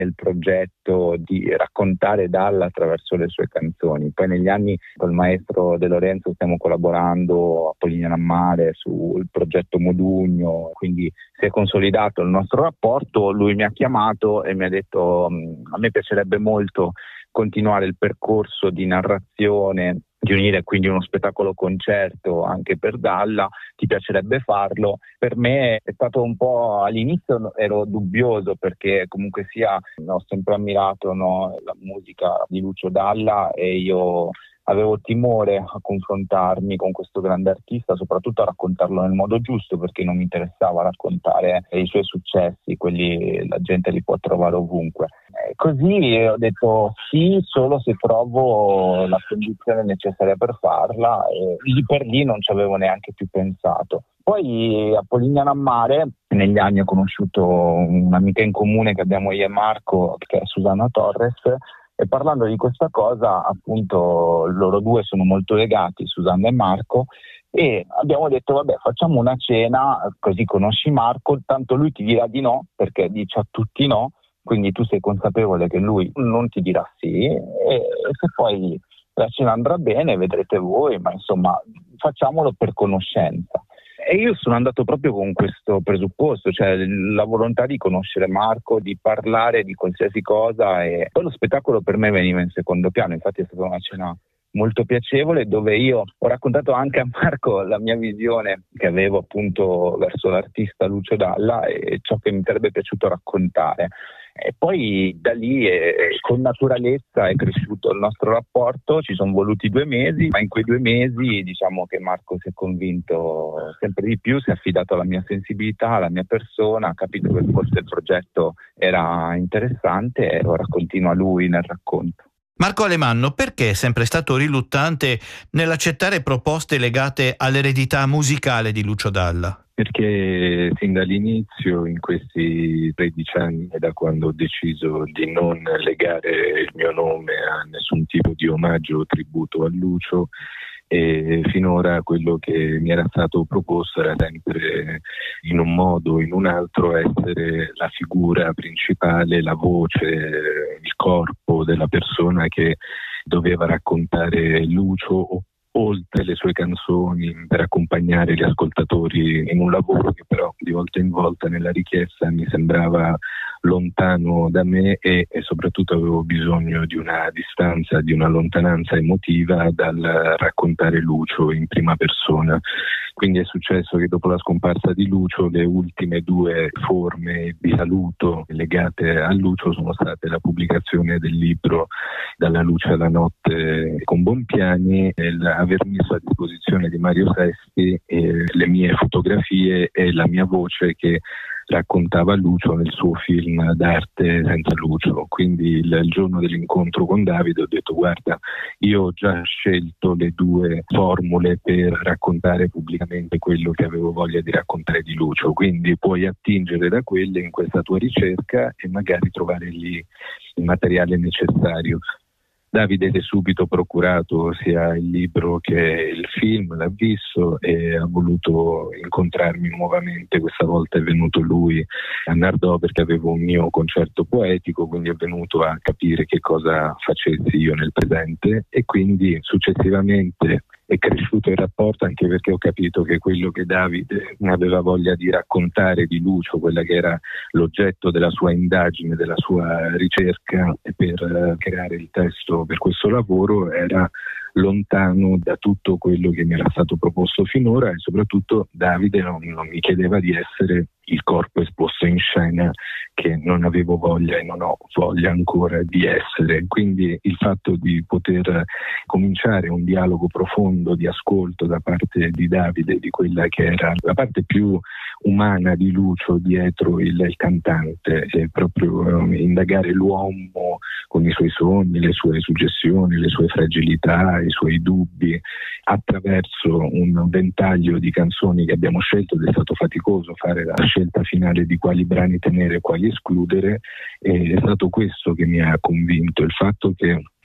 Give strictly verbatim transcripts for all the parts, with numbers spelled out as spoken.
nel progetto di raccontare Dalla attraverso le sue canzoni. Poi negli anni col maestro De Lorenzo stiamo collaborando a Polignano a Mare sul progetto Modugno, quindi si è consolidato il nostro rapporto. Lui mi ha chiamato e mi ha detto: a me piacerebbe molto continuare il percorso di narrazione, di unire quindi uno spettacolo concerto anche per Dalla, ti piacerebbe farlo? Per me è stato un po', all'inizio ero dubbioso perché comunque sia ho sempre ammirato, no, la musica di Lucio Dalla e io avevo timore a confrontarmi con questo grande artista, soprattutto a raccontarlo nel modo giusto, perché non mi interessava raccontare i suoi successi, quelli la gente li può trovare ovunque. E così ho detto sì, solo se trovo la condizione necessaria per farla, e lì per lì non ci avevo neanche più pensato. Poi a Polignano a Mare negli anni ho conosciuto un'amica in comune che abbiamo io e Marco, che è Susanna Torres, e parlando di questa cosa, appunto, loro due sono molto legati, Susanna e Marco, e abbiamo detto vabbè, facciamo una cena, così conosci Marco, tanto lui ti dirà di no, perché dice a tutti no, quindi tu sei consapevole che lui non ti dirà sì, e, e se poi la cena andrà bene vedrete voi, ma insomma facciamolo per conoscenza. E io sono andato proprio con questo presupposto, cioè la volontà di conoscere Marco, di parlare di qualsiasi cosa, e poi lo spettacolo per me veniva in secondo piano. Infatti è stata una cena molto piacevole dove io ho raccontato anche a Marco la mia visione che avevo appunto verso l'artista Lucio Dalla e ciò che mi sarebbe piaciuto raccontare. E poi da lì è, con naturalezza è cresciuto il nostro rapporto, ci sono voluti due mesi, ma in quei due mesi diciamo che Marco si è convinto sempre di più, si è affidato alla mia sensibilità, alla mia persona, ha capito che forse il progetto era interessante e ora continua lui nel racconto. Marco Alemanno, perché è sempre stato riluttante nell'accettare proposte legate all'eredità musicale di Lucio Dalla? Perché fin dall'inizio, in questi tredici anni, da quando ho deciso di non legare il mio nome a nessun tipo di omaggio o tributo a Lucio, e finora quello che mi era stato proposto era sempre in un modo o in un altro essere la figura principale, la voce, il corpo della persona che doveva raccontare Lucio, oltre le sue canzoni, per accompagnare gli ascoltatori in un lavoro che però di volta in volta nella richiesta mi sembrava lontano da me e, e soprattutto avevo bisogno di una distanza, di una lontananza emotiva dal raccontare Lucio in prima persona. Quindi è successo che dopo la scomparsa di Lucio le ultime due forme di saluto legate a Lucio sono state la pubblicazione del libro Dalla luce alla notte con Bompiani e l'aver messo a disposizione di Mario Sesti eh, le mie fotografie e la mia voce che raccontava Lucio nel suo film d'arte Senza Lucio. Quindi il, il giorno dell'incontro con Davide ho detto: guarda, io ho già scelto le due formule per raccontare pubblicamente quello che avevo voglia di raccontare di Lucio, quindi puoi attingere da quelle in questa tua ricerca e magari trovare lì il materiale necessario. Davide si è subito procurato sia il libro che il film, l'ha visto e ha voluto incontrarmi nuovamente. Questa volta è venuto lui a Nardò perché avevo un mio concerto poetico, quindi è venuto a capire che cosa facessi io nel presente e quindi successivamente è cresciuto il rapporto, anche perché ho capito che quello che Davide aveva voglia di raccontare di Lucio, quella che era l'oggetto della sua indagine, della sua ricerca per creare il testo per questo lavoro, era lontano da tutto quello che mi era stato proposto finora e soprattutto Davide non, non mi chiedeva di essere il corpo esposto in scena che non avevo voglia e non ho voglia ancora di essere. Quindi il fatto di poter cominciare un dialogo profondo di ascolto da parte di Davide di quella che era la parte più umana di Lucio dietro il, il cantante, e proprio um, indagare l'uomo con i suoi sogni, le sue suggestioni, le sue fragilità, i suoi dubbi, attraverso un ventaglio di canzoni che abbiamo scelto, ed è stato faticoso fare la scelta finale di quali brani tenere e quali escludere, e è stato questo che mi ha convinto, il fatto che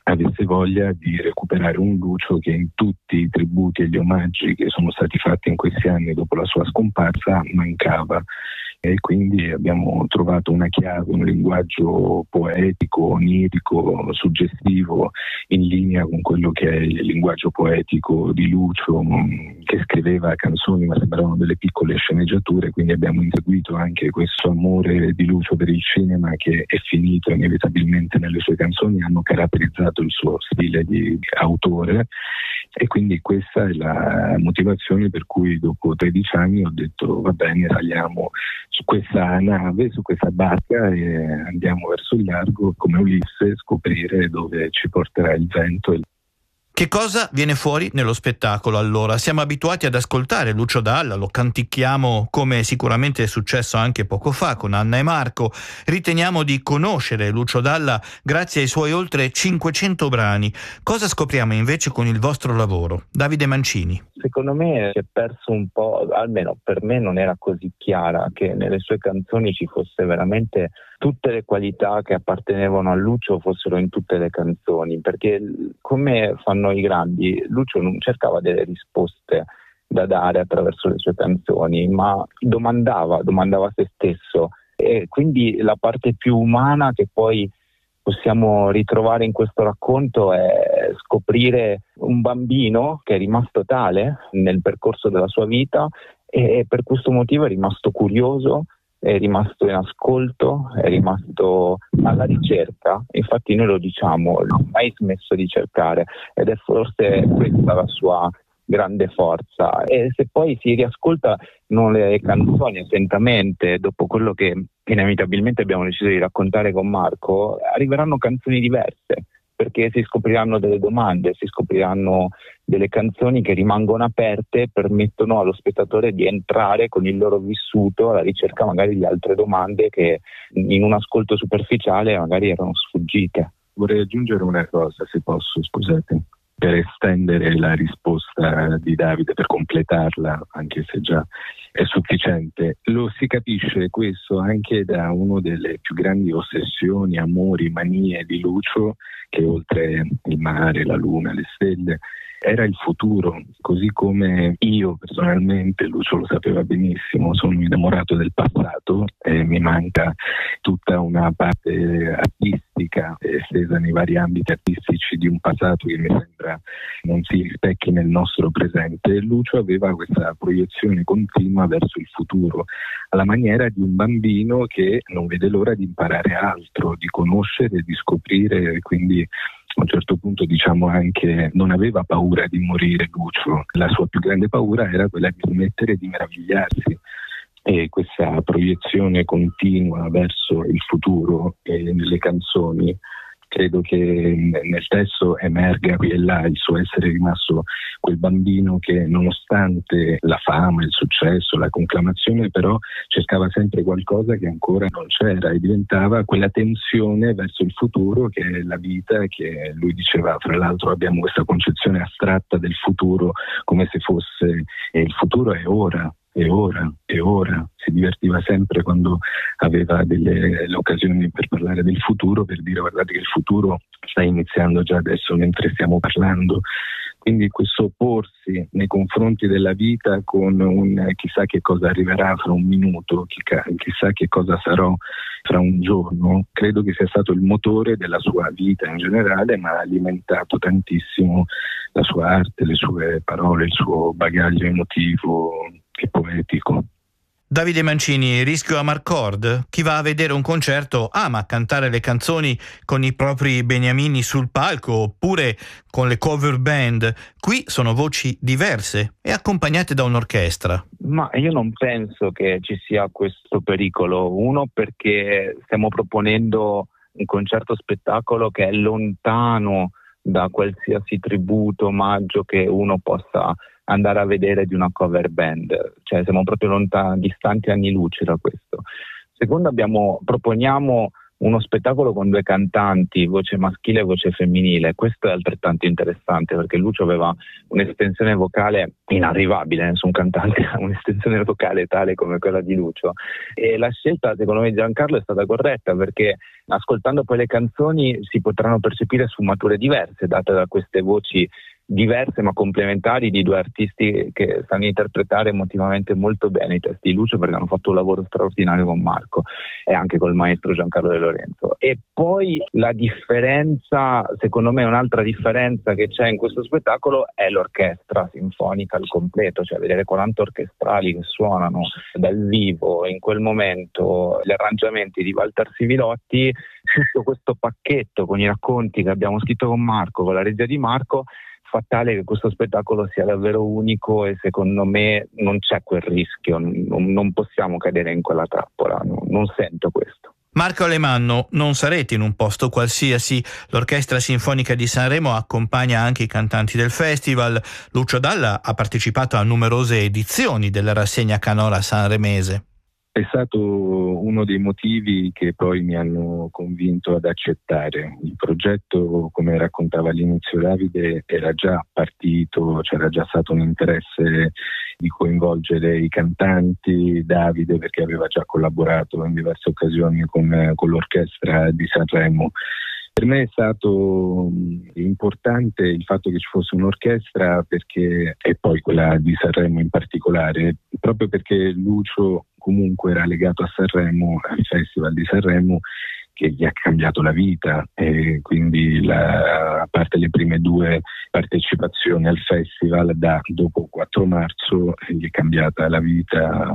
avesse voglia di recuperare un Lucio che in tutti i tributi e gli omaggi che sono stati fatti in questi anni dopo la sua scomparsa mancava. E quindi abbiamo trovato una chiave, un linguaggio poetico, onirico, suggestivo, in linea con quello che è il linguaggio poetico di Lucio, che scriveva canzoni ma sembravano delle piccole sceneggiature, quindi abbiamo inseguito anche questo amore di Lucio per il cinema che è finito inevitabilmente nelle sue canzoni, hanno caratterizzato il suo stile di autore, e quindi questa è la motivazione per cui dopo tredici anni ho detto va bene, saliamo su questa nave, su questa barca e andiamo verso il largo come Ulisse, scoprire dove ci porterà il vento. Che cosa viene fuori nello spettacolo allora? Siamo abituati ad ascoltare Lucio Dalla, lo canticchiamo come sicuramente è successo anche poco fa con Anna e Marco. Riteniamo di conoscere Lucio Dalla grazie ai suoi oltre cinquecento brani. Cosa scopriamo invece con il vostro lavoro? Davide Mancini. Secondo me si è perso un po', almeno per me non era così chiara, che nelle sue canzoni ci fosse veramente tutte le qualità che appartenevano a Lucio fossero in tutte le canzoni, perché come fanno i grandi, Lucio non cercava delle risposte da dare attraverso le sue canzoni, ma domandava, domandava a se stesso, e quindi la parte più umana che poi possiamo ritrovare in questo racconto è scoprire un bambino che è rimasto tale nel percorso della sua vita e per questo motivo è rimasto curioso, è rimasto in ascolto, è rimasto alla ricerca. Infatti noi lo diciamo, non ha mai smesso di cercare ed è forse questa la sua grande forza. E se poi si riascolta non le canzoni attentamente, dopo quello che inevitabilmente abbiamo deciso di raccontare con Marco, arriveranno canzoni diverse, perché si scopriranno delle domande, si scopriranno delle canzoni che rimangono aperte e permettono allo spettatore di entrare con il loro vissuto alla ricerca magari di altre domande che in un ascolto superficiale magari erano sfuggite. Vorrei aggiungere una cosa, se posso, scusate, per estendere la risposta di Davide, per completarla, anche se già è sufficiente. Lo si capisce questo anche da una delle più grandi ossessioni, amori, manie di Lucio, che oltre il mare, la luna, le stelle, era il futuro, così come io personalmente, Lucio lo sapeva benissimo, sono innamorato del passato e mi manca tutta una parte artistica estesa nei vari ambiti artistici di un passato che mi sembra non si rispecchi nel nostro presente. Lucio aveva questa proiezione continua verso il futuro, alla maniera di un bambino che non vede l'ora di imparare altro, di conoscere, di scoprire, e quindi a un certo punto diciamo anche non aveva paura di morire Lucio, la sua più grande paura era quella di smettere di meravigliarsi, e questa proiezione continua verso il futuro e nelle canzoni credo che nel testo emerga qui e là il suo essere rimasto quel bambino che nonostante la fama, il successo, la conclamazione, però cercava sempre qualcosa che ancora non c'era e diventava quella tensione verso il futuro che è la vita, che lui diceva, fra l'altro abbiamo questa concezione astratta del futuro come se fosse eh, il futuro è ora. E ora, e ora, si divertiva sempre quando aveva delle le occasioni per parlare del futuro, per dire guardate che il futuro sta iniziando già adesso mentre stiamo parlando. Quindi questo porsi nei confronti della vita con un chissà che cosa arriverà fra un minuto, chissà che cosa sarò fra un giorno, credo che sia stato il motore della sua vita in generale, ma ha alimentato tantissimo la sua arte, le sue parole, il suo bagaglio emotivo e poetico. Davide Mancini, rischio Amarcord? Chi va a vedere un concerto ama cantare le canzoni con i propri beniamini sul palco oppure con le cover band. Qui sono voci diverse e accompagnate da un'orchestra. Ma io non penso che ci sia questo pericolo. Uno, perché stiamo proponendo un concerto spettacolo che è lontano da qualsiasi tributo, omaggio che uno possa andare a vedere di una cover band, cioè siamo proprio lontani, distanti anni luce da questo. Secondo, abbiamo, proponiamo uno spettacolo con due cantanti, voce maschile e voce femminile. Questo è altrettanto interessante perché Lucio aveva un'estensione vocale inarrivabile, nessun cantante ha un'estensione vocale tale come quella di Lucio, e la scelta secondo me di Giancarlo è stata corretta perché ascoltando poi le canzoni si potranno percepire sfumature diverse date da queste voci diverse ma complementari di due artisti che sanno interpretare emotivamente molto bene i testi di Lucio, perché hanno fatto un lavoro straordinario con Marco e anche col maestro Giancarlo De Lorenzo. E poi la differenza, secondo me un'altra differenza che c'è in questo spettacolo è l'orchestra sinfonica al completo, cioè vedere quaranta orchestrali che suonano dal vivo in quel momento, gli arrangiamenti di Walter Sivilotti, tutto questo pacchetto con i racconti che abbiamo scritto con Marco, con la regia di Marco, fa tale che questo spettacolo sia davvero unico e secondo me non c'è quel rischio, non, non possiamo cadere in quella trappola, non, non sento questo. Marco Alemanno, non sarete in un posto qualsiasi, l'Orchestra Sinfonica di Sanremo accompagna anche i cantanti del festival, Lucio Dalla ha partecipato a numerose edizioni della rassegna canora sanremese. È stato uno dei motivi che poi mi hanno convinto ad accettare. Il progetto, come raccontava all'inizio Davide, era già partito, c'era già stato un interesse di coinvolgere i cantanti, Davide perché aveva già collaborato in diverse occasioni con, con l'orchestra di Sanremo. Per me è stato importante il fatto che ci fosse un'orchestra perché, e poi quella di Sanremo in particolare, proprio perché Lucio comunque era legato a Sanremo, al Festival di Sanremo, che gli ha cambiato la vita, e quindi la, a parte le prime due partecipazioni al festival, da dopo quattro marzo gli è cambiata la vita.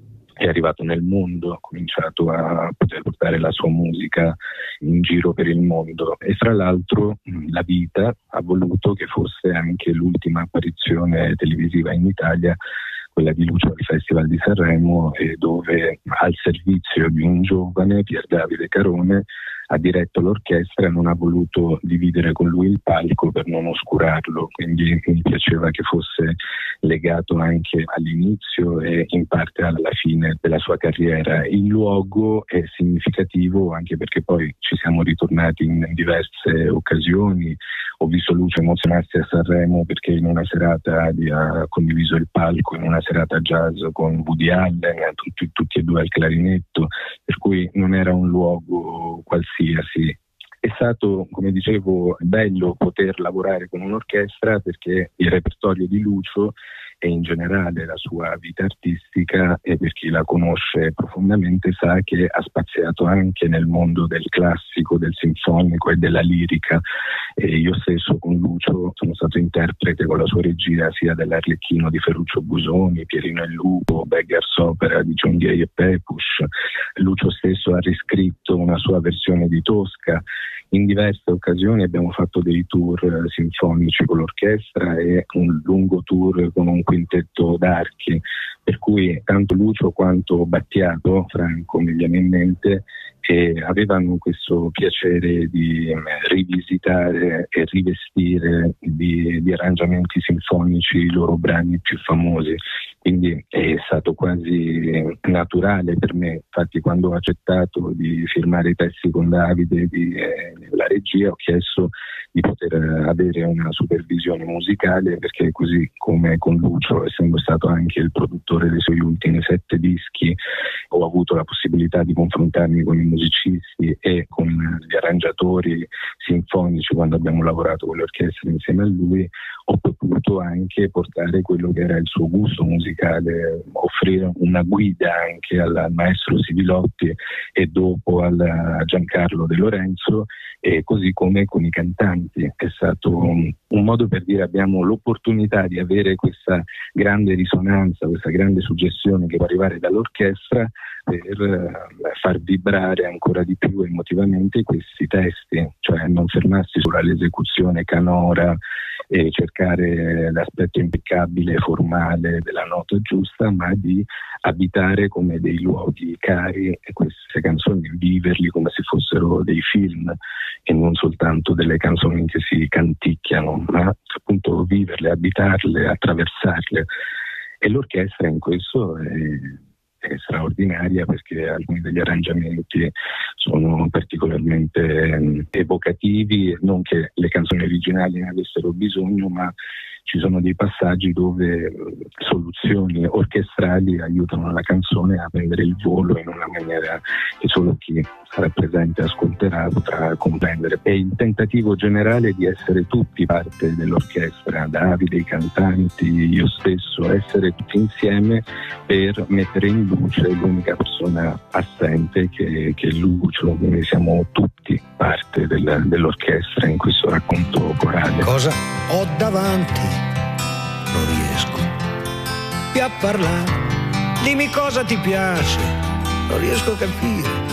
È arrivato nel mondo, ha cominciato a poter portare la sua musica in giro per il mondo e fra l'altro la vita ha voluto che fosse anche l'ultima apparizione televisiva in Italia, quella di Lucio al Festival di Sanremo, e dove al servizio di un giovane, Pier Davide Carone, ha diretto l'orchestra e non ha voluto dividere con lui il palco per non oscurarlo, quindi mi piaceva che fosse legato anche all'inizio e in parte alla fine della sua carriera. Il luogo è significativo anche perché poi ci siamo ritornati in diverse occasioni. Ho visto Lucio emozionarsi a Sanremo perché in una serata ha condiviso il palco, in una serata jazz con Woody Allen, tutti, tutti e due al clarinetto, per cui non era un luogo qualsiasi. È stato, come dicevo, bello poter lavorare con un'orchestra perché il repertorio di Lucio e in generale la sua vita artistica, e per chi la conosce profondamente sa che ha spaziato anche nel mondo del classico, del sinfonico e della lirica. E io stesso con Lucio sono stato interprete con la sua regia sia dell'Arlecchino di Ferruccio Busoni, Pierino il Lupo, Beggars Opera di John Gay e Pepusch. Lucio stesso ha riscritto una sua versione di Tosca. In diverse occasioni abbiamo fatto dei tour sinfonici con l'orchestra e un lungo tour con un quintetto d'archi, per cui tanto Lucio quanto Battiato, Franco mi viene in mente, che avevano questo piacere di rivisitare e rivestire di, di arrangiamenti sinfonici i loro brani più famosi. Quindi è stato quasi naturale per me. Infatti quando ho accettato di firmare i testi con Davide di eh, la regia ho chiesto di poter avere una supervisione musicale, perché così come con Lucio, essendo stato anche il produttore dei suoi ultimi sette dischi, ho avuto la possibilità di confrontarmi con i musicisti e con gli arrangiatori sinfonici quando abbiamo lavorato con l'orchestra insieme a lui. Ho potuto anche portare quello che era il suo gusto musicale, offrire una guida anche al maestro Sivilotti e dopo al, a Giancarlo De Lorenzo, e così come con i cantanti. È stato un, un modo per dire abbiamo l'opportunità di avere questa grande risonanza, questa grande suggestione che può arrivare dall'orchestra per uh, far vibrare ancora di più emotivamente questi testi, cioè non fermarsi solo all'esecuzione canora e cercare l'aspetto impeccabile e formale della nota giusta, ma di abitare come dei luoghi cari e queste canzoni, viverli come se fossero dei film e non soltanto delle canzoni che si canticchiano, ma appunto viverle, abitarle, attraversarle. E l'orchestra in questo è è straordinaria perché alcuni degli arrangiamenti sono particolarmente eh, evocativi, non che le canzoni originali ne avessero bisogno, ma ci sono dei passaggi dove soluzioni orchestrali aiutano la canzone a prendere il volo in una maniera che solo chi sarà presente e ascolterà potrà comprendere. È il tentativo generale di essere tutti parte dell'orchestra, Davide, i cantanti, io stesso, essere tutti insieme per mettere in luce l'unica persona assente che, che è Lucio, quindi siamo tutti parte del, dell'orchestra in questo racconto corale. Cosa ho davanti? Non riesco più a parlare, dimmi cosa ti piace, non riesco a capire